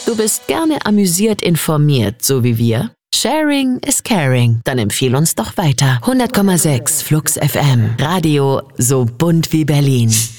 Du bist gerne amüsiert informiert, so wie wir? Sharing is caring. Dann empfehl uns doch weiter. 100,6 Flux FM. Radio so bunt wie Berlin.